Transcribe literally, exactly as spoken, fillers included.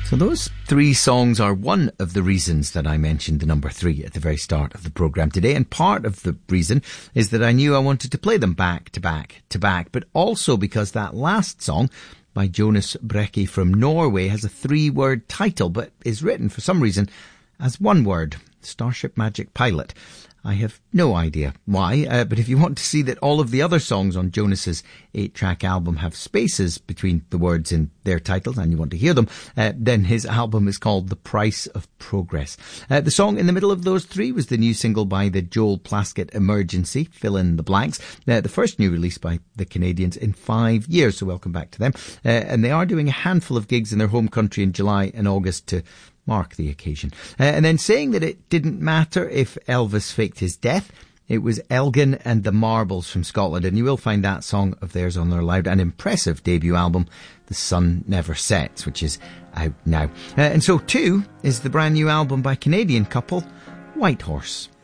So those three songs are one of the reasons that I mentioned the number three at the very start of the programme today. And part of the reason is that I knew I wanted to play them back to back to back, but also because that last song by Jonas Brekke from Norway has a three-word title, but is written for some reason as one word, Starship Magic Pilot. I have no idea why, uh, but if you want to see that all of the other songs on Jonas's eight-track album have spaces between the words in their titles, and you want to hear them, uh, then his album is called The Price of Progress. Uh, the song in the middle of those three was the new single by the Joel Plaskett Emergency, Fill in the Blanks, uh, the first new release by the Canadians in five years, so welcome back to them. Uh, and they are doing a handful of gigs in their home country in July and August to mark the occasion. Uh, and then saying that it didn't matter if Elvis faked his death, it was Elgin and the Marbles from Scotland, and you will find that song of theirs on their loud and impressive debut album, The Sun Never Sets, which is out now. Uh, and so too is the brand new album by Canadian couple Whitehorse.